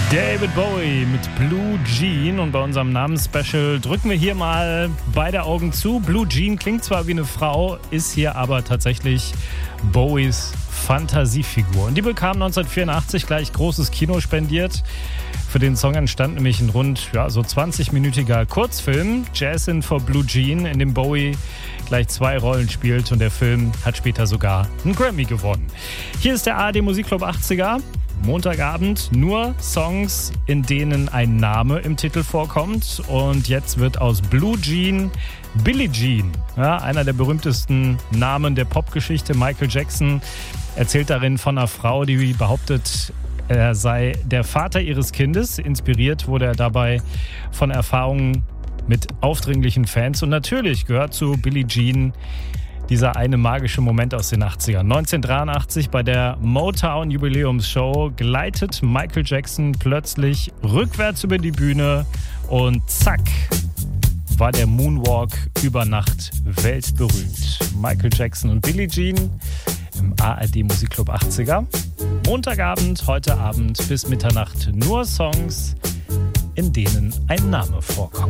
David Bowie mit Blue Jean, und bei unserem Namensspecial drücken wir hier mal beide Augen zu. Blue Jean klingt zwar wie eine Frau, ist hier aber tatsächlich Bowies Fantasiefigur. Und die bekam 1984 gleich großes Kino spendiert. Für den Song entstand nämlich ein rund so 20-minütiger Kurzfilm, Jazzin' for Blue Jean, in dem Bowie gleich 2 Rollen spielt, und der Film hat später sogar einen Grammy gewonnen. Hier ist der ARD Musikclub 80er. Montagabend nur Songs, in denen ein Name im Titel vorkommt. Und jetzt wird aus Blue Jean Billie Jean. Ja, einer der berühmtesten Namen der Popgeschichte. Michael Jackson erzählt darin von einer Frau, die behauptet, er sei der Vater ihres Kindes. Inspiriert wurde er dabei von Erfahrungen mit aufdringlichen Fans. Und natürlich gehört zu Billie Jean dieser eine magische Moment aus den 80ern. 1983 bei der Motown Jubiläumsshow gleitet Michael Jackson plötzlich rückwärts über die Bühne und zack, war der Moonwalk über Nacht weltberühmt. Michael Jackson und Billie Jean im ARD Musikclub 80er. Montagabend, heute Abend bis Mitternacht nur Songs, in denen ein Name vorkommt.